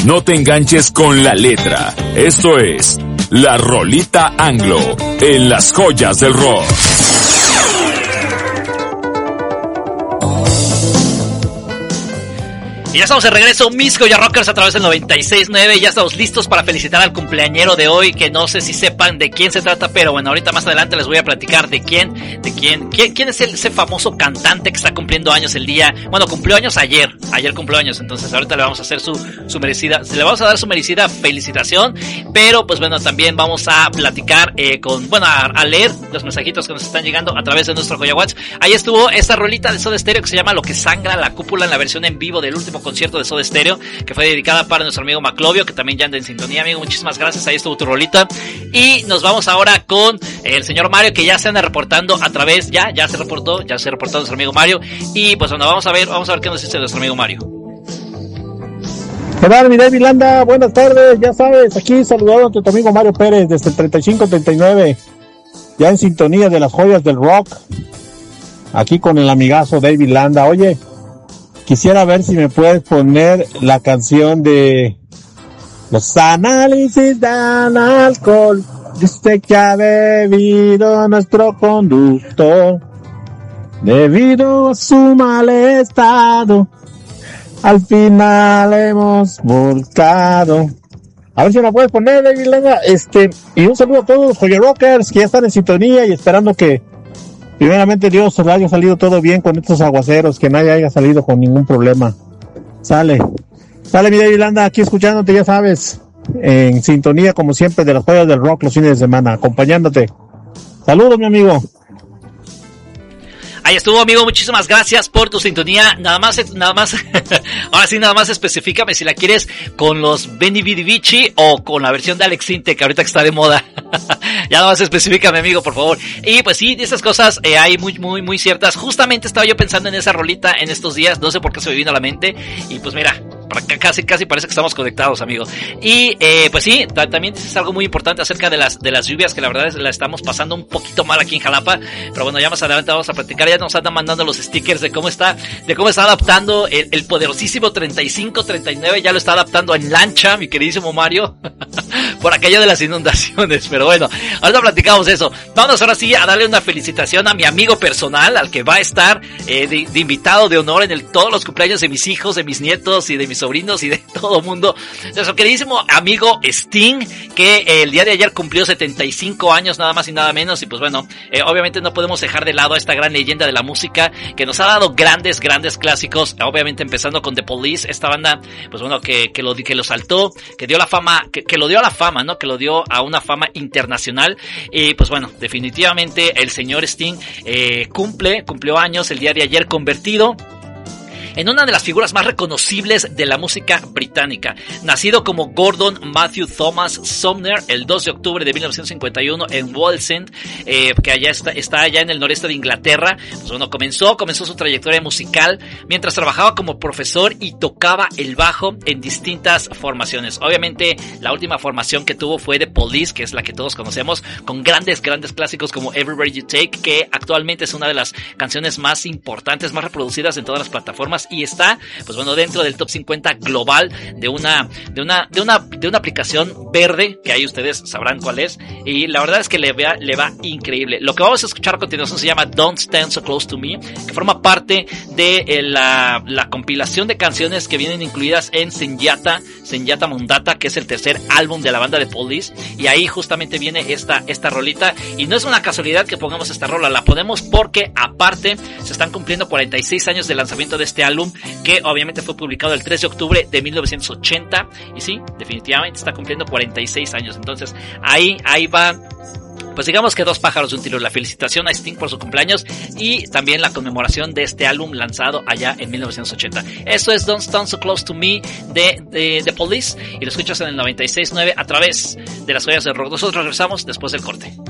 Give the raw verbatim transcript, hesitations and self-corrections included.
No te enganches con la letra. Esto es La Rolita Anglo en Las Joyas del Rock. Y ya estamos de regreso, mis Joya Rockers, a través del noventa y seis punto nueve. Ya estamos listos para felicitar al cumpleañero de hoy, que no sé si sepan de quién se trata, pero bueno, ahorita más adelante les voy a platicar de quién, de quién, quién, quién es el, ese famoso cantante que está cumpliendo años el día, bueno, cumplió años ayer, ayer cumplió años, entonces ahorita le vamos a hacer su, su merecida, le vamos a dar su merecida felicitación, pero pues bueno, también vamos a platicar eh, con, bueno, a, a leer los mensajitos que nos están llegando a través de nuestro Joya Watch. Ahí estuvo esta rolita de Soda Stereo que se llama Lo que sangra la cúpula, en la versión en vivo del último concierto de Soda Stereo, que fue dedicada para nuestro amigo Maclovio, que también ya anda en sintonía, amigo. Muchísimas gracias, ahí estuvo tu rolita. Y nos vamos ahora con el señor Mario, que ya se anda reportando a través, ya, ya se reportó, ya se reportó nuestro amigo Mario. Y pues bueno, vamos a ver, vamos a ver qué nos dice nuestro amigo Mario. ¿Qué tal, mi David Landa? Buenas tardes, ya sabes, aquí saludando a tu amigo Mario Pérez desde el treinta y cinco treinta y nueve, ya en sintonía de Las Joyas del Rock, aquí con el amigazo David Landa. Oye, quisiera ver si me puedes poner la canción de Los análisis dan alcohol, dice que ha bebido nuestro conductor, debido a su mal estado, al final hemos volcado. A ver si me la puedes poner, David Langa. Este, y un saludo a todos los Joya Rockers que ya están en sintonía y esperando que primeramente Dios haya salido todo bien con estos aguaceros, que nadie haya salido con ningún problema. Sale, sale mi David Landa, aquí escuchándote, ya sabes, en sintonía como siempre de Las Joyas del Rock los fines de semana, acompañándote. Saludos, mi amigo. Ahí estuvo, amigo, muchísimas gracias por tu sintonía. Nada más, nada más, ahora sí, nada más especifícame si la quieres con los Benny Bidi Bichi o con la versión de Alex Sintek, que ahorita que está de moda. Ya nada más especifícame, amigo, por favor. Y pues sí, de esas cosas eh, hay muy, muy, muy ciertas. Justamente estaba yo pensando en esa rolita en estos días, no sé por qué se me vino a la mente. Y pues mira, casi, casi parece que estamos conectados, amigo. Y eh, pues sí, t- también dices algo muy importante acerca de las, de las lluvias, que la verdad es la estamos pasando un poquito mal aquí en Jalapa. Pero bueno, ya más adelante vamos a platicar. Ya nos andan mandando los stickers de cómo está, de cómo está adaptando el, el poderosísimo treinta y cinco treinta y nueve, ya lo está adaptando en lancha, mi queridísimo Mario, por aquello de las inundaciones. Pero bueno, ahorita platicamos eso. Vamos ahora sí a darle una felicitación a mi amigo personal, al que va a estar eh, de, de invitado de honor en el, todos los cumpleaños de mis hijos, de mis nietos y de mis sobrinos y de todo mundo. Nuestro queridísimo amigo Sting, que eh, el día de ayer cumplió setenta y cinco años, nada más y nada menos. Y pues bueno, eh, obviamente no podemos dejar de lado a esta gran leyenda de la música, que nos ha dado grandes, grandes clásicos, obviamente empezando con The Police, esta banda, pues bueno, que, que lo, que lo saltó, que dio la fama, que, que lo dio a la fama, ¿no? Que lo dio a una fama internacional. Y pues bueno, definitivamente el señor Sting, eh, cumple, cumplió años el día de ayer, convertido en una de las figuras más reconocibles de la música británica. Nacido como Gordon Matthew Thomas Sumner el dos de octubre de mil novecientos cincuenta y uno en Wallsend, eh, que allá está, está allá en el noreste de Inglaterra. Pues bueno, comenzó, comenzó su trayectoria musical mientras trabajaba como profesor y tocaba el bajo en distintas formaciones. Obviamente, la última formación que tuvo fue The Police, que es la que todos conocemos, con grandes, grandes clásicos como Everywhere You Take, que actualmente es una de las canciones más importantes, más reproducidas en todas las plataformas. Y está, pues bueno, dentro del top cincuenta global de una, de una, de una, de una aplicación verde, que ahí ustedes sabrán cuál es. Y la verdad es que le va, le va increíble. Lo que vamos a escuchar a continuación se llama Don't Stand So Close to Me, que forma parte de eh, la, la compilación de canciones que vienen incluidas en Senyata, Senyata Mondata, que es el tercer álbum de la banda de Police. Y ahí justamente viene esta, esta rolita. Y no es una casualidad que pongamos esta rola, la ponemos porque aparte se están cumpliendo cuarenta y seis años de lanzamiento de este álbum, que obviamente fue publicado el tres de octubre de mil novecientos ochenta, y sí, definitivamente está cumpliendo cuarenta y seis años. Entonces ahí, ahí va, pues digamos que dos pájaros de un tiro, la felicitación a Sting por su cumpleaños y también la conmemoración de este álbum lanzado allá en mil novecientos ochenta. Eso es Don't Stand So Close to Me de, de, de Police, y lo escuchas en el noventa y seis punto nueve a través de Las Joyas del Rock. Nosotros regresamos después del corte.